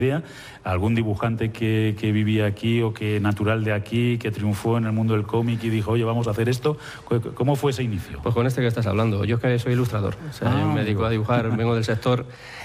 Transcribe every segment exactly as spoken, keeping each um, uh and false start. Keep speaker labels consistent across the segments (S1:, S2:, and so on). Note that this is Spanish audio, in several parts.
S1: algún dibujante que, que vivía aquí o que natural de aquí, que triunfó en el mundo del cómic y dijo, oye, vamos a hacer esto. ¿Cómo fue ese inicio?
S2: Pues con este que estás hablando. Yo es que soy ilustrador, o sea, ah, yo me dedico a dibujar, vengo del sector.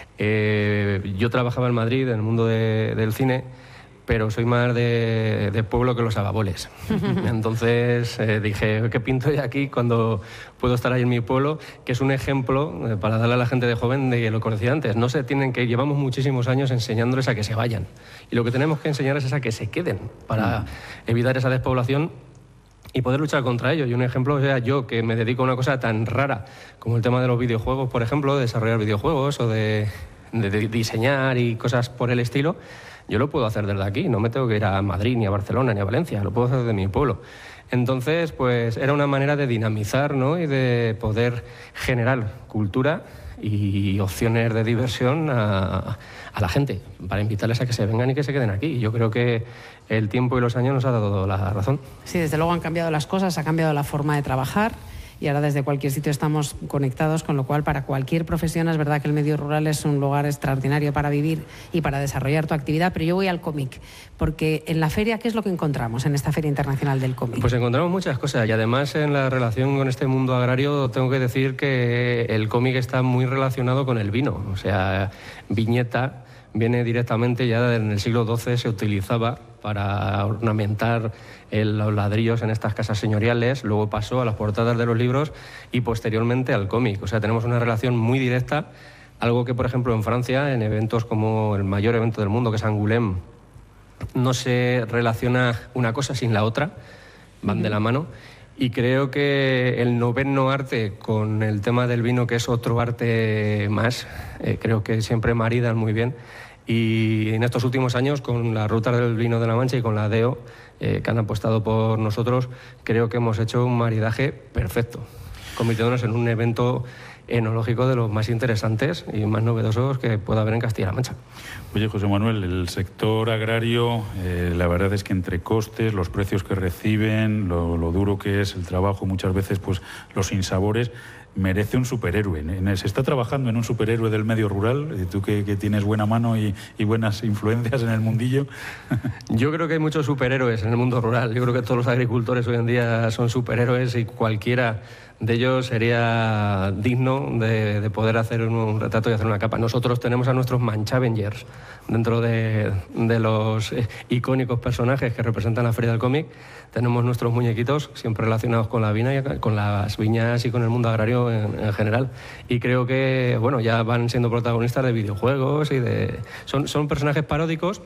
S2: Eh, yo trabajaba en Madrid, en el mundo de, del cine, pero soy más de, de pueblo que los agaboles. Entonces eh, dije, ¿qué pinto yo aquí cuando puedo estar ahí en mi pueblo? Que es un ejemplo eh, para darle a la gente de joven de lo que decía antes. No se tienen que ir, llevamos muchísimos años enseñándoles a que se vayan. Y lo que tenemos que enseñarles es a que se queden para mm. evitar esa despoblación y poder luchar contra ello. Y un ejemplo, o sea, yo que me dedico a una cosa tan rara como el tema de los videojuegos, por ejemplo, de desarrollar videojuegos o de, de, de diseñar y cosas por el estilo, yo lo puedo hacer desde aquí, no me tengo que ir a Madrid, ni a Barcelona, ni a Valencia, lo puedo hacer desde mi pueblo. Entonces, pues era una manera de dinamizar, ¿no? Y de poder generar cultura y opciones de diversión a, a la gente, para invitarles a que se vengan y que se queden aquí. Yo creo que el tiempo y los años nos ha dado la razón.
S3: Sí, desde luego han cambiado las cosas, ha cambiado la forma de trabajar. Y ahora desde cualquier sitio estamos conectados, con lo cual para cualquier profesión es verdad que el medio rural es un lugar extraordinario para vivir y para desarrollar tu actividad, pero yo voy al cómic, porque en la feria, ¿qué es lo que encontramos en esta Feria Internacional del Cómic?
S2: Pues encontramos muchas cosas y además en la relación con este mundo agrario tengo que decir que el cómic está muy relacionado con el vino, o sea, viñeta viene directamente ya en el siglo doce, se utilizaba para ornamentar el, los ladrillos en estas casas señoriales, luego pasó a las portadas de los libros y posteriormente al cómic. O sea, tenemos una relación muy directa, algo que, por ejemplo, en Francia, en eventos como el mayor evento del mundo, que es Angoulême, no se relaciona una cosa sin la otra, van uh-huh. de la mano. Y creo que el noveno arte con el tema del vino, que es otro arte más, eh, creo que siempre maridan muy bien. Y en estos últimos años, con la Ruta del Vino de la Mancha y con la D E O, eh, que han apostado por nosotros, creo que hemos hecho un maridaje perfecto, convirtiéndonos en un evento enológico de los más interesantes y más novedosos que pueda haber en Castilla-La Mancha.
S1: Oye, José Manuel, el sector agrario, eh, la verdad es que entre costes, los precios que reciben, lo, lo duro que es el trabajo, muchas veces pues los sinsabores, merece un superhéroe. Se está trabajando en un superhéroe del medio rural, tú que, que tienes buena mano y, y buenas influencias en el mundillo.
S2: Yo creo que hay muchos superhéroes en el mundo rural. Yo creo que todos los agricultores hoy en día son superhéroes y cualquiera de ellos sería digno de, de poder hacer un, un retrato y hacer una capa. Nosotros tenemos a nuestros Manchavengers dentro de, de los eh, icónicos personajes que representan la Feria del Cómic. Tenemos nuestros muñequitos siempre relacionados con la viña, con las viñas y con el mundo agrario en, en general. Y creo que bueno, ya van siendo protagonistas de videojuegos y de son, son personajes paródicos,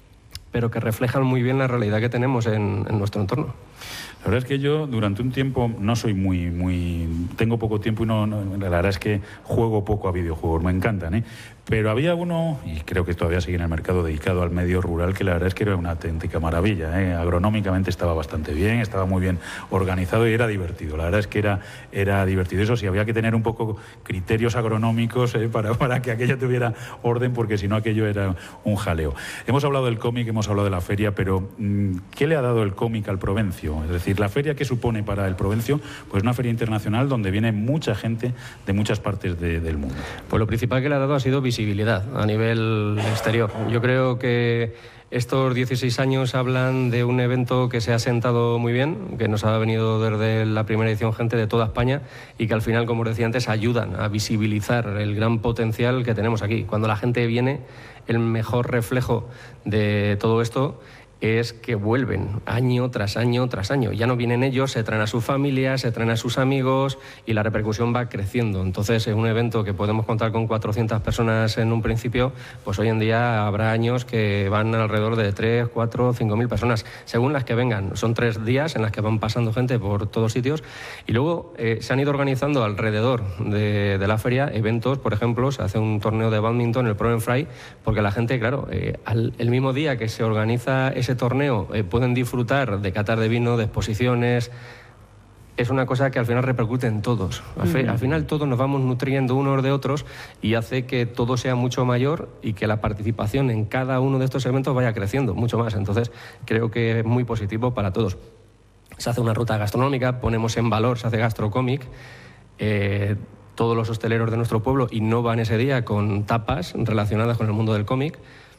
S2: pero que reflejan muy bien la realidad que tenemos en, en nuestro entorno.
S1: La verdad es que yo durante un tiempo no soy muy... muy tengo poco tiempo y no, no la verdad es que juego poco a videojuegos, me encantan, ¿eh? Pero había uno, y creo que todavía sigue en el mercado, dedicado al medio rural, que la verdad es que era una auténtica maravilla, ¿eh? Agronómicamente estaba bastante bien, estaba muy bien organizado y era divertido. La verdad es que era, era divertido. Eso sí, había que tener un poco criterios agronómicos, ¿eh? para, para que aquello tuviera orden, porque si no aquello era un jaleo. Hemos hablado del cómic, hemos hablado de la feria, pero ¿qué le ha dado el cómic al Provencio? Es decir, la feria, ¿qué supone para el Provencio? Pues una feria internacional donde viene mucha gente de muchas partes de, del mundo.
S2: Pues lo principal que le ha dado ha sido visibilidad a nivel exterior. Yo creo que estos dieciséis años hablan de un evento que se ha sentado muy bien, que nos ha venido desde la primera edición gente de toda España y que al final, como os decía antes, ayudan a visibilizar el gran potencial que tenemos aquí. Cuando la gente viene, el mejor reflejo de todo esto es que vuelven año tras año tras año. Ya no vienen ellos, se traen a sus familias, se traen a sus amigos y la repercusión va creciendo. Entonces, en un evento que podemos contar con cuatrocientas personas en un principio, pues hoy en día habrá años que van alrededor de tres, cuatro, cinco mil personas, según las que vengan. Son tres días en las que van pasando gente por todos sitios y luego eh, se han ido organizando alrededor de, de la feria eventos. Por ejemplo, se hace un torneo de bádminton, el Pro en Fry, porque la gente, claro, eh, al, el mismo día que se organiza ese torneo eh, pueden disfrutar de catar de vino, de exposiciones. Es una cosa que al final repercute en todos. Al, fe, al final todos nos vamos nutriendo unos de otros y hace que todo sea mucho mayor y que la participación en cada uno de estos eventos vaya creciendo mucho más. Entonces creo que es muy positivo para todos. Se hace una ruta gastronómica, ponemos en valor, se hace gastrocómic. Eh, todos los hosteleros de nuestro pueblo innovan ese día con tapas relacionadas con el mundo del cómic.